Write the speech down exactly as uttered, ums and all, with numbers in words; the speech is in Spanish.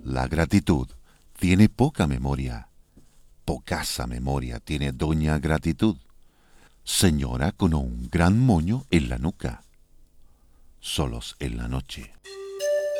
La gratitud tiene poca memoria. Pocasa memoria tiene doña Gratitud, señora con un gran moño en la nuca. Solos en la noche.